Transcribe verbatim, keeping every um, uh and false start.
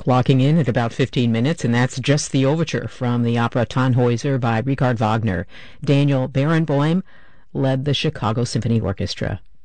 clocking in at about fifteen minutes, and that's just the overture from the opera Tannhäuser by Richard Wagner. Daniel Barenboim led the Chicago Symphony Orchestra.